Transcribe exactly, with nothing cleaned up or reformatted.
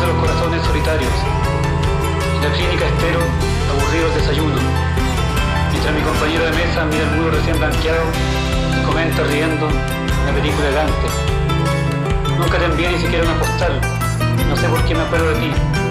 de los corazones solitarios. En la clínica espero, aburrido el desayuno. Mientras mi compañero de mesa mira el muro recién blanqueado y comenta riendo una película elegante. Nunca te envié ni siquiera una postal. No sé por qué me acuerdo de ti.